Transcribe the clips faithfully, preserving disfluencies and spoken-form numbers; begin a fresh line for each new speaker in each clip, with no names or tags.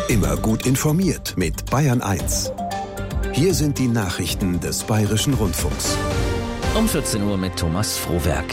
Immer gut informiert mit Bayern eins. Hier sind die Nachrichten des Bayerischen Rundfunks.
Um vierzehn Uhr mit Thomas Frohwerk.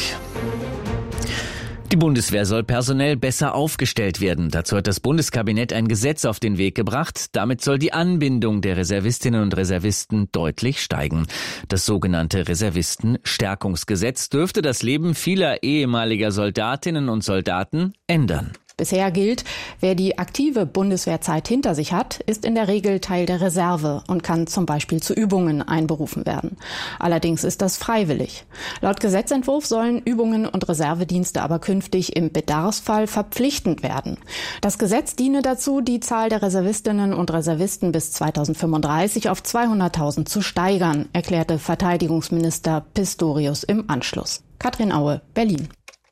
Die Bundeswehr soll personell besser aufgestellt werden. Dazu hat das Bundeskabinett ein Gesetz auf den Weg gebracht. Damit soll die Anbindung der Reservistinnen und Reservisten deutlich steigen. Das sogenannte Reservistenstärkungsgesetz dürfte das Leben vieler ehemaliger Soldatinnen und Soldaten ändern.
Bisher gilt, wer die aktive Bundeswehrzeit hinter sich hat, ist in der Regel Teil der Reserve und kann zum Beispiel zu Übungen einberufen werden. Allerdings ist das freiwillig. Laut Gesetzentwurf sollen Übungen und Reservedienste aber künftig im Bedarfsfall verpflichtend werden. Das Gesetz diene dazu, die Zahl der Reservistinnen und Reservisten bis zweitausendfünfunddreißig auf zweihunderttausend zu steigern, erklärte Verteidigungsminister Pistorius im Anschluss. Katrin Aue, Berlin.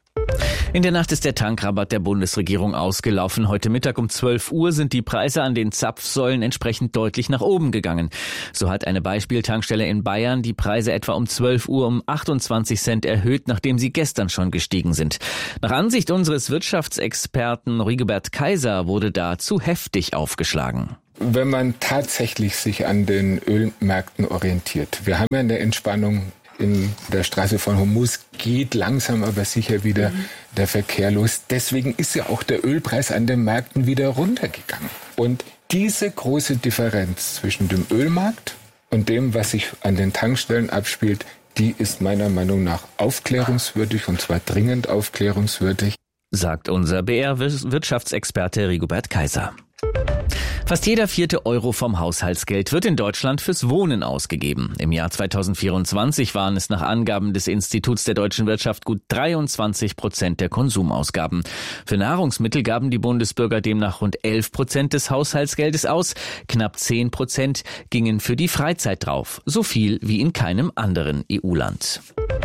In der Nacht ist der Tankrabatt der Bundesregierung ausgelaufen. Heute Mittag um zwölf Uhr sind die Preise an den Zapfsäulen entsprechend deutlich nach oben gegangen. So hat eine Beispieltankstelle in Bayern die Preise etwa um zwölf Uhr um achtundzwanzig Cent erhöht, nachdem sie gestern schon gestiegen sind. Nach Ansicht unseres Wirtschaftsexperten Rigobert Kaiser wurde da zu heftig aufgeschlagen.
Wenn man tatsächlich sich an den Ölmärkten orientiert. Wir haben ja eine Entspannung in der Straße von Hormuz, geht langsam aber sicher wieder mhm. der Verkehr los. Deswegen ist ja auch der Ölpreis an den Märkten wieder runtergegangen. Und diese große Differenz zwischen dem Ölmarkt und dem, was sich an den Tankstellen abspielt, die ist meiner Meinung nach aufklärungswürdig, und zwar dringend aufklärungswürdig,
sagt unser B R-Wirtschaftsexperte Rigobert Kaiser. Fast jeder vierte Euro vom Haushaltsgeld wird in Deutschland fürs Wohnen ausgegeben. Im Jahr zweitausendvierundzwanzig waren es nach Angaben des Instituts der deutschen Wirtschaft gut dreiundzwanzig Prozent der Konsumausgaben. Für Nahrungsmittel gaben die Bundesbürger demnach rund elf Prozent des Haushaltsgeldes aus. Knapp zehn Prozent gingen für die Freizeit drauf. So viel wie in keinem anderen E U-Land.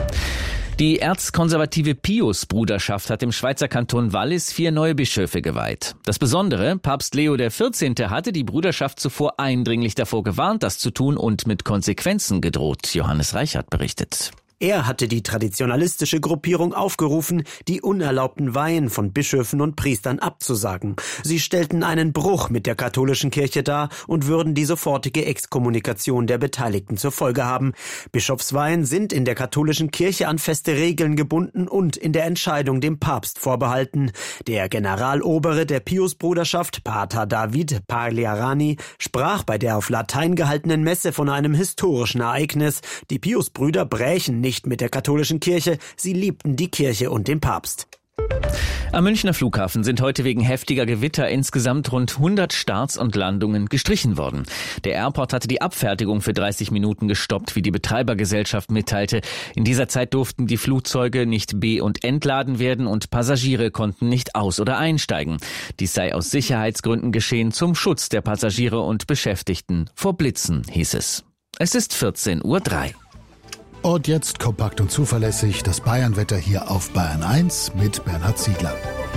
Die erzkonservative Pius-Bruderschaft hat im Schweizer Kanton Wallis vier neue Bischöfe geweiht. Das Besondere, Papst Leo der vierzehnte hatte die Bruderschaft zuvor eindringlich davor gewarnt, das zu tun, und mit Konsequenzen gedroht. Johannes Reichert berichtet.
Er hatte die traditionalistische Gruppierung aufgerufen, die unerlaubten Weihen von Bischöfen und Priestern abzusagen. Sie stellten einen Bruch mit der katholischen Kirche dar und würden die sofortige Exkommunikation der Beteiligten zur Folge haben. Bischofsweihen sind in der katholischen Kirche an feste Regeln gebunden und in der Entscheidung dem Papst vorbehalten. Der Generalobere der Pius-Bruderschaft, Pater David Pagliarani, sprach bei der auf Latein gehaltenen Messe von einem historischen Ereignis. Die Pius-Brüder brächen nicht mit der katholischen Kirche, sie liebten die Kirche und den Papst.
Am Münchner Flughafen sind heute wegen heftiger Gewitter insgesamt rund hundert Starts und Landungen gestrichen worden. Der Airport hatte die Abfertigung für dreißig Minuten gestoppt, wie die Betreibergesellschaft mitteilte. In dieser Zeit durften die Flugzeuge nicht be- und entladen werden und Passagiere konnten nicht aus- oder einsteigen. Dies sei aus Sicherheitsgründen geschehen, zum Schutz der Passagiere und Beschäftigten vor Blitzen, hieß es. Es ist vierzehn Uhr drei.
Und jetzt kompakt und zuverlässig das Bayernwetter hier auf Bayern eins mit Bernhard Ziegler.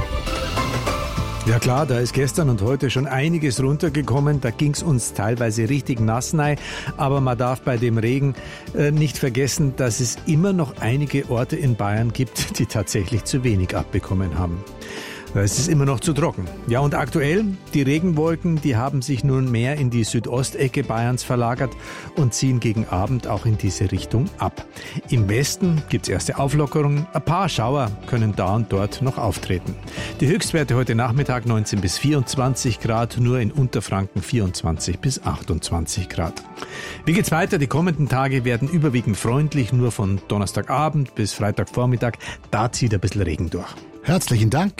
Ja klar, da ist gestern und heute schon einiges runtergekommen. Da ging's uns teilweise richtig nass rein. Aber man darf bei dem Regen äh, nicht vergessen, dass es immer noch einige Orte in Bayern gibt, die tatsächlich zu wenig abbekommen haben. Es ist immer noch zu trocken. Ja, und aktuell, die Regenwolken, die haben sich nun mehr in die Südostecke Bayerns verlagert und ziehen gegen Abend auch in diese Richtung ab. Im Westen gibt's erste Auflockerungen, ein paar Schauer können da und dort noch auftreten. Die Höchstwerte heute Nachmittag neunzehn bis vierundzwanzig Grad, nur in Unterfranken vierundzwanzig bis achtundzwanzig Grad. Wie geht's weiter? Die kommenden Tage werden überwiegend freundlich, nur von Donnerstagabend bis Freitagvormittag, da zieht ein bisschen Regen durch.
Herzlichen Dank.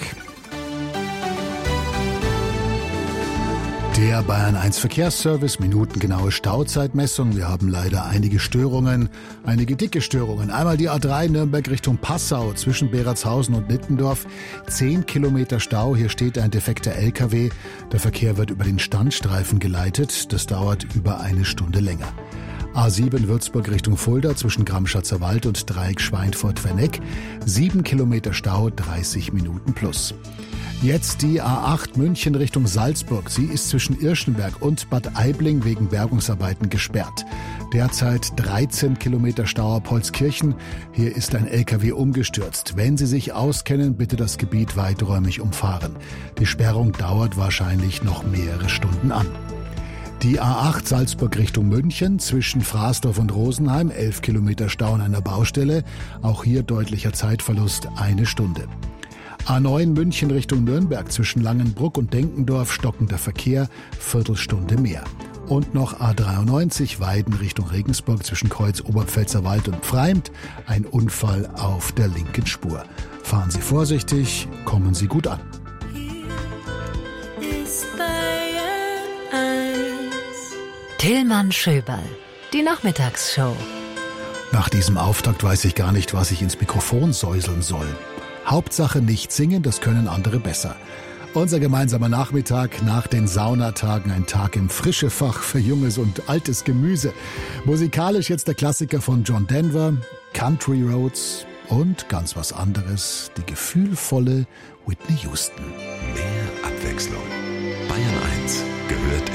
Der Bayern eins Verkehrsservice, minutengenaue Stauzeitmessung. Wir haben leider einige Störungen, einige dicke Störungen. Einmal die A drei Nürnberg Richtung Passau zwischen Beratshausen und Nittendorf. Zehn Kilometer Stau, hier steht ein defekter L K W. Der Verkehr wird über den Standstreifen geleitet. Das dauert über eine Stunde länger. A sieben Würzburg Richtung Fulda zwischen Gramschatzer Wald und Dreieck Schweinfurt-Werneck. Sieben Kilometer Stau, dreißig Minuten plus. Jetzt die A acht München Richtung Salzburg. Sie ist zwischen Irschenberg und Bad Aibling wegen Bergungsarbeiten gesperrt. Derzeit dreizehn Kilometer Stau ab Holzkirchen. Hier ist ein L K W umgestürzt. Wenn Sie sich auskennen, bitte das Gebiet weiträumig umfahren. Die Sperrung dauert wahrscheinlich noch mehrere Stunden an. Die A acht Salzburg Richtung München zwischen Fraßdorf und Rosenheim, elf Kilometer Stau an einer Baustelle. Auch hier deutlicher Zeitverlust, eine Stunde. A neun München Richtung Nürnberg zwischen Langenbruck und Denkendorf, stockender Verkehr, Viertelstunde mehr. Und noch A dreiundneunzig Weiden Richtung Regensburg zwischen Kreuz Oberpfälzerwald und Pfreimt, ein Unfall auf der linken Spur. Fahren Sie vorsichtig, kommen Sie gut an.
Tillmann Schöberl, die Nachmittagsshow.
Nach diesem Auftakt weiß ich gar nicht, was ich ins Mikrofon säuseln soll. Hauptsache nicht singen, das können andere besser. Unser gemeinsamer Nachmittag nach den Saunatagen, ein Tag im Frischefach für junges und altes Gemüse. Musikalisch jetzt der Klassiker von John Denver, Country Roads und ganz was anderes, die gefühlvolle Whitney Houston.
Mehr Abwechslung.